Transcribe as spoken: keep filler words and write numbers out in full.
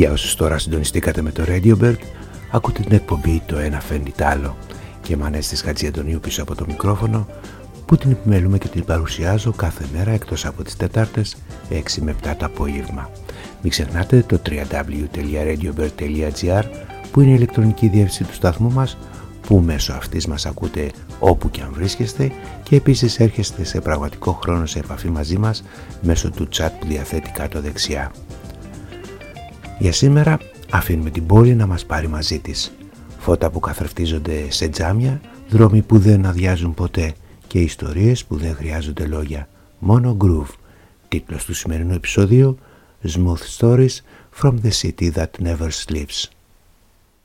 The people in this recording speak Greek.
Για όσους τώρα συντονιστήκατε με το Radio Bird, ακούτε την εκπομπή «Το ένα φέρνει τ' άλλο» και με Ανέστης Χατζιαντονίου πίσω από το μικρόφωνο, που την επιμελούμε και την παρουσιάζω κάθε μέρα εκτός από τις Τετάρτες έξι με επτά το απόγευμα. Μην ξεχνάτε το double-u double-u double-u τελεία radio bird τελεία gr που είναι η ηλεκτρονική διεύθυνση του σταθμού μας, που μέσω αυτής μας ακούτε όπου και αν βρίσκεστε και επίσης έρχεστε σε πραγματικό χρόνο σε επαφή μαζί μας μέσω του chat που διαθέτει κάτω δεξιά. Για σήμερα αφήνουμε την πόλη να μας πάρει μαζί της. Φώτα που καθρεφτίζονται σε τζάμια, δρόμοι που δεν αδειάζουν ποτέ και ιστορίες που δεν χρειάζονται λόγια, μόνο groove. Τίτλος του σημερινού επεισοδίου: Smooth Stories from the City That Never Sleeps.